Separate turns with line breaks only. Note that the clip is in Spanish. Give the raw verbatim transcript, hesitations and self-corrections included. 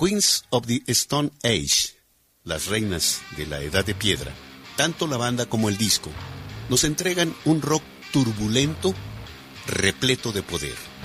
Queens of the Stone Age, las reinas de la Edad de Piedra, tanto la banda como el disco, nos entregan un rock turbulento, repleto de poder.